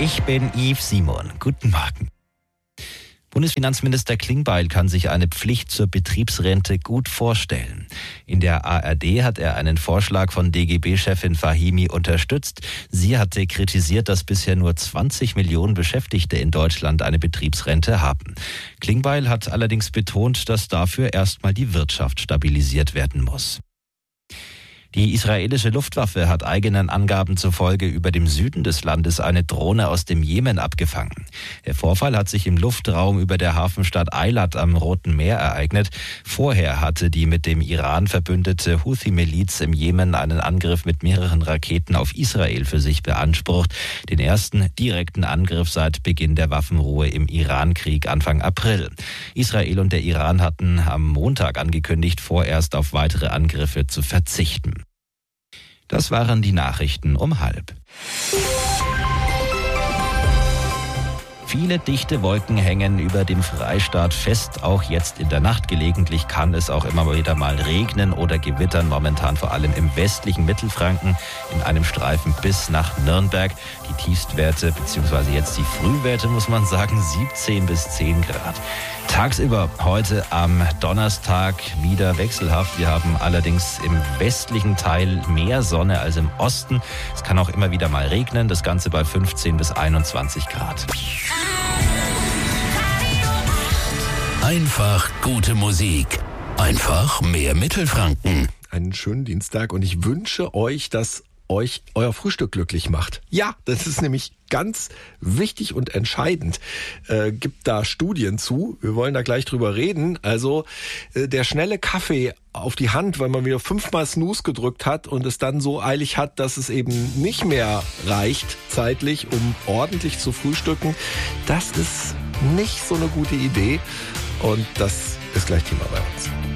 Ich bin Yves Simon. Guten Morgen. Bundesfinanzminister Klingbeil kann sich eine Pflicht zur Betriebsrente gut vorstellen. In der ARD hat er einen Vorschlag von DGB-Chefin Fahimi unterstützt. Sie hatte kritisiert, dass bisher nur 20 Millionen Beschäftigte in Deutschland eine Betriebsrente haben. Klingbeil hat allerdings betont, dass dafür erstmal die Wirtschaft stabilisiert werden muss. Die israelische Luftwaffe hat eigenen Angaben zufolge über dem Süden des Landes eine Drohne aus dem Jemen abgefangen. Der Vorfall hat sich im Luftraum über der Hafenstadt Eilat am Roten Meer ereignet. Vorher hatte die mit dem Iran verbündete Houthi-Miliz im Jemen einen Angriff mit mehreren Raketen auf Israel für sich beansprucht. Den ersten direkten Angriff seit Beginn der Waffenruhe im Iran-Krieg Anfang April. Israel und der Iran hatten am Montag angekündigt, vorerst auf weitere Angriffe zu verzichten. Das waren die Nachrichten um 12:30. Viele dichte Wolken hängen über dem Freistaat fest, auch jetzt in der Nacht. Gelegentlich kann es auch immer wieder mal regnen oder gewittern, momentan vor allem im westlichen Mittelfranken, in einem Streifen bis nach Nürnberg. Die Tiefstwerte bzw. jetzt die Frühwerte, muss man sagen, 17 bis 10 Grad. Tagsüber heute am Donnerstag wieder wechselhaft. Wir haben allerdings im westlichen Teil mehr Sonne als im Osten. Es kann auch immer wieder mal regnen, das Ganze bei 15 bis 21 Grad. Einfach gute Musik. Einfach mehr Mittelfranken. Einen schönen Dienstag und ich wünsche euch, dass euch euer Frühstück glücklich macht. Ja, das ist nämlich ganz wichtig und entscheidend. Gibt da Studien zu. Wir wollen da gleich drüber reden. Also der schnelle Kaffee auf die Hand, weil man wieder 5-mal Snooze gedrückt hat und es dann so eilig hat, dass es eben nicht mehr reicht zeitlich, um ordentlich zu frühstücken. Das ist nicht so eine gute Idee und das ist gleich Thema bei uns.